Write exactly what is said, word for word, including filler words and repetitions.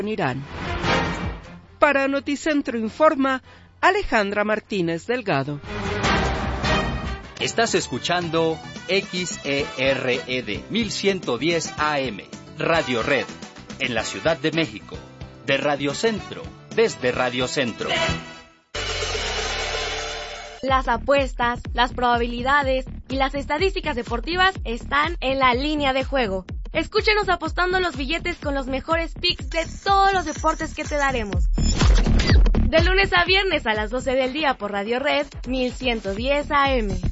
en Irán. Para Noticentro Informa, Alejandra Martínez Delgado. Estás escuchando X E R E D mil ciento diez A M, Radio Red, en la Ciudad de México, de Radio Centro, desde Radio Centro. Las apuestas, las probabilidades y las estadísticas deportivas están en la línea de juego. Escúchenos apostando los billetes con los mejores picks de todos los deportes que te daremos. De lunes a viernes a las doce del día por Radio Red mil ciento diez A M.